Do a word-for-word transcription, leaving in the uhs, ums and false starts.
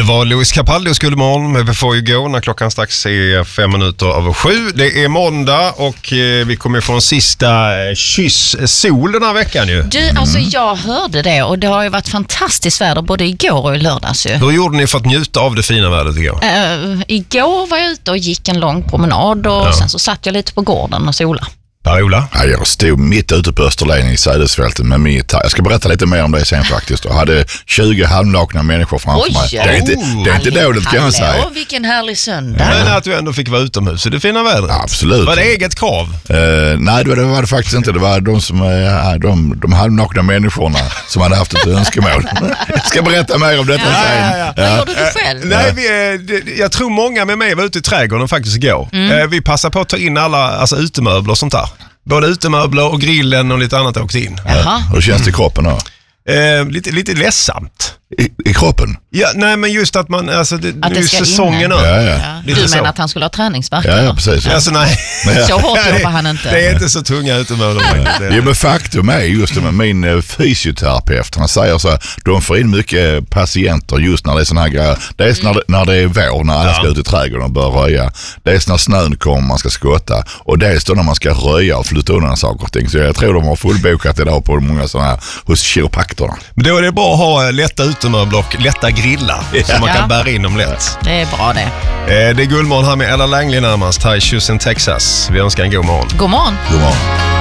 Det var Louis Capaldi Guldmorgon, men vi får ju gå när klockan strax är fem minuter över sju. Det är måndag och eh, vi kommer få en sista eh, kyss sol den här veckan ju. Du, alltså jag hörde det och det har ju varit fantastiskt väder både igår och i lördags ju. Hur gjorde ni för att njuta av det fina vädret igår? Uh, igår var jag ute och gick en lång promenad och Ja. sen så satt jag lite på gården och sola. Per-Ola? Ja, jag stod mitt ute på Österlen i Sädesfälten med min gitarr. Jag ska berätta lite mer om det sen faktiskt. Jag hade tjugo halvnakna människor framför Oj, mig. Det är inte, det är inte dåligt kan jag säga. Hallå, vilken härlig söndag. Men att du ändå fick vara utomhus i det fina vädret. Absolut. Var det eget krav? Uh, nej, det var, det var det faktiskt inte. Det var de, som, uh, de, de halvnakna människorna som hade haft ett önskemål. Jag ska berätta mer om detta Ja, sen. ja, ja. Vad gjorde du själv? Nej, vi, eh, det- jag tror många med mig var ute i trädgården faktiskt igår. Mm. Eh, Vi passade på att ta in alla alltså, utemöbler och sånt där. Både utemöbler och grillen och lite annat åkte in. Jaha. Hur känns det i kroppen då? Eh, lite, lite ledsamt. I, i kroppen? Ja, nej men just att man, alltså det, Att nu det är ska säsongen inne. nu. Ja, ja. Ja. Lite Du så. menar att han skulle ha träningsvärk? Ja, ja eller? precis. Alltså nej. Så hårt Ja, jobbar han inte. Det är inte så tunga utemöbler faktiskt. Det är- Jo, men faktum är just det med min eh, fysioterapeut. Han säger så här, de får in mycket patienter just när det är såna här grejer. Dels när det, när det är vår, när alla Ja. ska ut i trädgården och börja röja. Dels när snön kommer, man ska skotta. Och dels då när man ska röja och flytta undan saker och ting. Så jag tror de har fullbokat idag på många sådana här hos kiropraktorerna. Men då är det bra att ha eh, lätta utemöbler och lätta grillar. Så man Ja. kan bära in dem lätt. Det är bra det. Eh, Det är Guldmorgon här med Ella Langley närmast här i Houston, Texas. Vi önskar en god morgon. God morgon. God morgon.